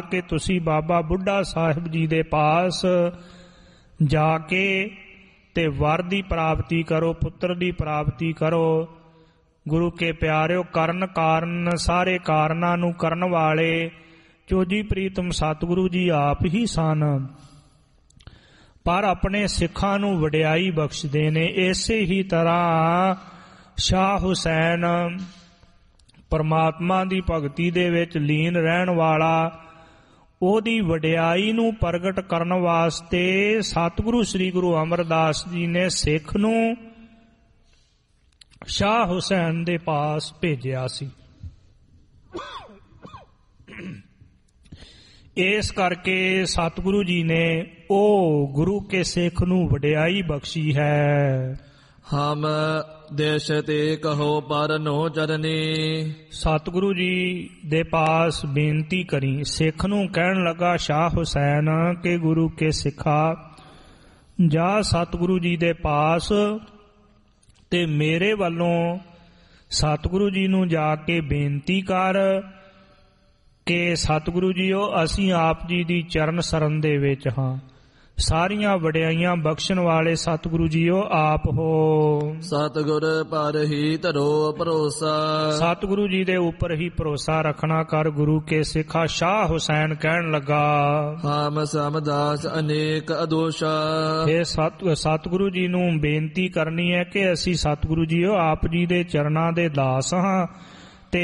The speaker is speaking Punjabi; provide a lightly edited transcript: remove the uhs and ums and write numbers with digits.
ਕਿ ਤੁਸੀਂ ਬਾਬਾ ਬੁੱਢਾ ਸਾਹਿਬ ਜੀ ਦੇ ਪਾਸ ਜਾ ਕੇ ਤੇ ਵਰ ਦੀ ਪ੍ਰਾਪਤੀ ਕਰੋ, ਪੁੱਤਰ ਦੀ ਪ੍ਰਾਪਤੀ ਕਰੋ। ਗੁਰੂ ਕੇ ਪਿਆਰਿਓ, ਕਰਨ ਕਾਰਨ ਸਾਰੇ ਕਾਰਨਾਂ ਨੂੰ ਕਰਨ ਵਾਲੇ ਚੋਜੀ ਪ੍ਰੀਤਮ ਸਤਿਗੁਰੂ ਜੀ ਆਪ ਹੀ ਸਨ, ਪਰ ਆਪਣੇ ਸਿੱਖਾਂ ਨੂੰ ਵਡਿਆਈ ਬਖਸ਼ਦੇ ਨੇ। ਇਸੇ ਹੀ ਤਰ੍ਹਾਂ ਸ਼ਾਹ ਹੁਸੈਨ ਪਰਮਾਤਮਾ ਦੀ ਭਗਤੀ ਦੇ ਵਿੱਚ ਲੀਨ ਰਹਿਣ ਵਾਲਾ, ਉਹਦੀ ਵਡਿਆਈ ਨੂੰ ਪ੍ਰਗਟ ਕਰਨ ਵਾਸਤੇ ਸਤਿਗੁਰੂ ਸ੍ਰੀ ਗੁਰੂ ਅਮਰਦਾਸ ਜੀ ਨੇ ਸਿੱਖ ਨੂੰ ਸ਼ਾਹ ਹੁਸੈਨ ਦੇ ਪਾਸ ਭੇਜਿਆ ਸੀ। ਇਸ ਕਰਕੇ ਸਤਿਗੁਰੂ ਜੀ ਨੇ ਉਹ ਗੁਰੂ ਕੇ ਸਿੱਖ ਨੂੰ ਵਡਿਆਈ ਬਖਸ਼ੀ ਹੈ। ਹਮ ਦੇਸ਼ ਤੇ ਕਹੋ ਪਰ ਨੋ ਚਰਨੀ। ਸਤਿਗੁਰੂ ਜੀ ਦੇ ਪਾਸ ਬੇਨਤੀ ਕਰੀ। ਸਿੱਖ ਨੂੰ ਕਹਿਣ ਲੱਗਾ ਸ਼ਾਹ ਹੁਸੈਨ ਕਿ ਗੁਰੂ ਕੇ ਸਿੱਖਾ, ਜਾ ਸਤਿਗੁਰੂ ਜੀ ਦੇ ਪਾਸ ਤੇ ਮੇਰੇ ਵੱਲੋਂ ਸਤਿਗੁਰੂ ਜੀ ਨੂੰ ਜਾ ਕੇ ਬੇਨਤੀ ਕਰ ਕਿ ਸਤਿਗੁਰੂ ਜੀਓ, ਅਸੀਂ ਆਪ ਜੀ ਦੀ ਚਰਨ ਸਰਨ ਦੇ ਵਿੱਚ ਹਾਂ। ਸਾਰੀਆਂ ਵਡਿਆਈਆਂ ਬਖਸ਼ਣ ਵਾਲੇ ਸਤਿਗੁਰੂ ਜੀਓ ਆਪ ਹੋ। ਸਤਿਗੁਰ ਪਰ ਹੀ ਧਰੋ ਭਰੋਸਾ। ਸਤਿਗੁਰੂ ਜੀ ਦੇ ਉੱਪਰ ਹੀ ਭਰੋਸਾ ਰੱਖਣਾ ਕਰ। ਗੁਰੂ ਕੇ ਸਿੱਖਾ ਸ਼ਾਹ ਹੁਸੈਨ ਕਹਿਣ ਲੱਗਾ, ਹਮ ਸਮਦਾਸ ਅਨੇਕ ਅਦੋਸ਼ਾ। ਇਹ ਸਤਿਗੁਰੂ ਜੀ ਨੂੰ ਬੇਨਤੀ ਕਰਨੀ ਹੈ ਕਿ ਅਸੀਂ ਸਤਿਗੁਰੂ ਜੀਓ ਆਪ ਜੀ ਦੇ ਚਰਨਾਂ ਦੇ ਦਾਸ ਹਾਂ,